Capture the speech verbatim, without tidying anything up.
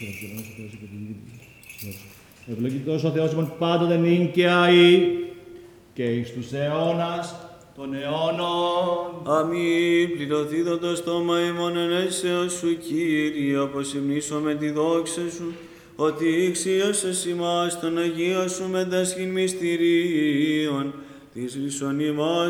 Ευλογητός ο Θεός ημών πάντοτε νυν και αεί και εις τους αιώνας των αιώνων. Αμήν. Πληρωθήτω το στόμα ημών εν αίσεως σου, Κύριε, αποσυμνήσωμε τη δόξα σου, ότι ηξίασες ημάς των Αγίων σου μετάσχην μυστηρίων, της λυσον ημάς